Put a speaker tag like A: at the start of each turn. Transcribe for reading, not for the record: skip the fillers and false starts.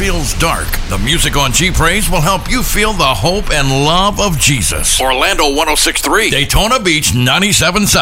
A: feels dark, the music on G Praise will help you feel the hope and love of Jesus. Orlando 106.3, Daytona Beach 97.7.